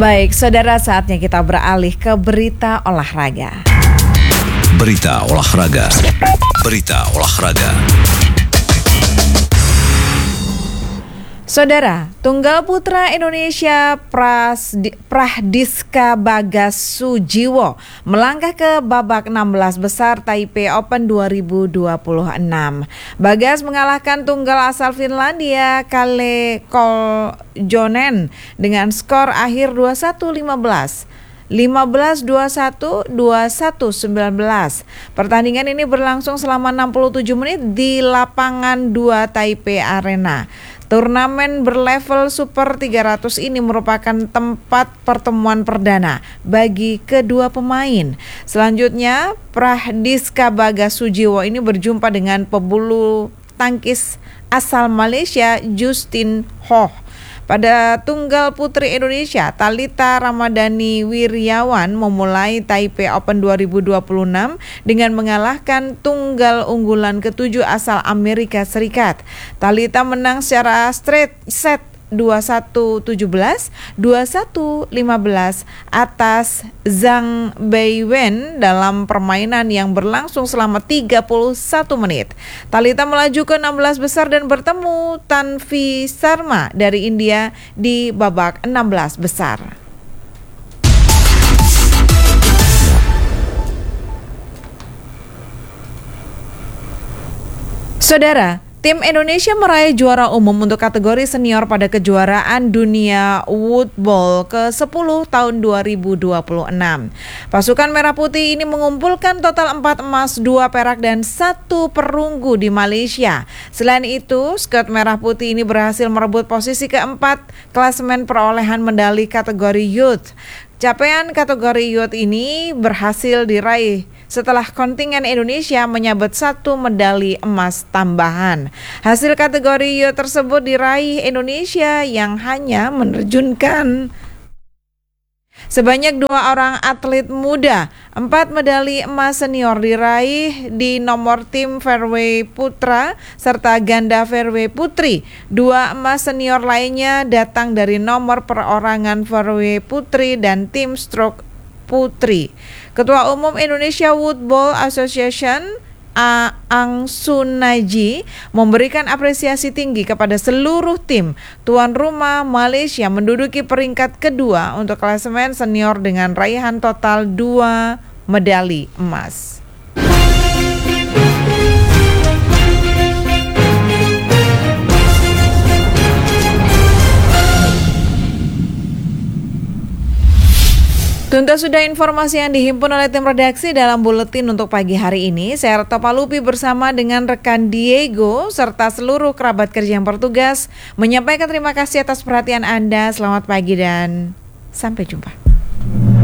Baik, saudara, saatnya kita beralih ke berita olahraga. Berita olahraga. Berita olahraga. Saudara, tunggal putra Indonesia Prahdiska Bagas Sujiwo melangkah ke babak 16 besar Taipei Open 2026. Bagas mengalahkan tunggal asal Finlandia Kalle Koljonen dengan skor akhir 21-15. 15-21, 21-19. Pertandingan ini berlangsung selama 67 menit di lapangan 2 Taipei Arena. Turnamen berlevel Super 300 ini merupakan tempat pertemuan perdana bagi kedua pemain. Selanjutnya, Prahdiska Bagas Sujiwo ini berjumpa dengan pebulu tangkis asal Malaysia Justin Ho. Pada tunggal putri Indonesia, Thalita Ramadhani Wiryawan memulai Taipei Open 2026 dengan mengalahkan tunggal unggulan ke-7 asal Amerika Serikat. Thalita menang secara straight set 21-17, 21-15 atas Zhang Beiwen dalam permainan yang berlangsung selama 31 menit. Thalita melaju ke 16 besar dan bertemu Tanvi Sharma dari India di babak 16 besar. Saudara, tim Indonesia meraih juara umum untuk kategori senior pada kejuaraan dunia woodball ke-10 tahun 2026. Pasukan Merah Putih ini mengumpulkan total 4 emas, 2 perak, dan 1 perunggu di Malaysia. Selain itu, skuad Merah Putih ini berhasil merebut posisi keempat klasemen perolehan medali kategori youth. Capaian kategori youth ini berhasil diraih setelah kontingen Indonesia menyabet 1 medali emas tambahan. Hasil kategori youth tersebut diraih Indonesia yang hanya menerjunkan sebanyak 2 orang atlet muda. 4 medali emas senior diraih di nomor tim fairway putra serta ganda fairway putri. 2 emas senior lainnya datang dari nomor perorangan fairway putri dan tim stroke putri. Ketua Umum Indonesia Woodball Association Ang Sunaji memberikan apresiasi tinggi kepada seluruh tim. Tuan rumah Malaysia menduduki peringkat kedua untuk klasemen senior dengan raihan total 2 medali emas. Tuntas sudah informasi yang dihimpun oleh tim redaksi dalam buletin untuk pagi hari ini. Saya Retno Palupi bersama dengan rekan Diego serta seluruh kerabat kerja yang bertugas menyampaikan terima kasih atas perhatian Anda. Selamat pagi dan sampai jumpa.